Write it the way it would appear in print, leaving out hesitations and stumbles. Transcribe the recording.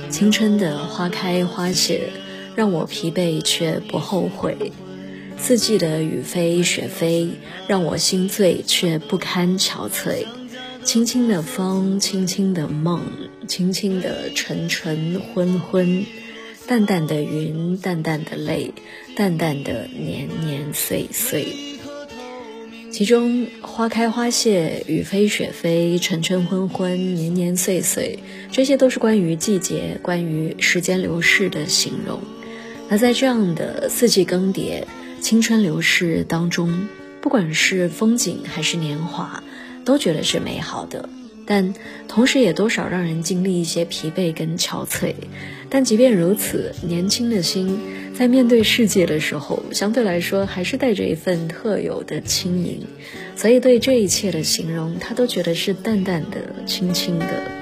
青春的花开花谢，让我疲惫却不后悔。四季的雨飞雪飞，让我心醉却不堪憔悴。轻轻的风，轻轻的梦，轻轻的沉沉昏昏，淡淡的云，淡淡的泪，淡淡的年年岁岁。其中花开花谢，雨飞雪飞，沉沉昏昏，年年岁岁，这些都是关于季节，关于时间流逝的形容。那在这样的四季更迭，青春流逝当中，不管是风景还是年华，都觉得是美好的，但同时也多少让人经历一些疲惫跟憔悴。但即便如此，年轻的心在面对世界的时候，相对来说还是带着一份特有的轻盈，所以对这一切的形容，他都觉得是淡淡的，轻轻的。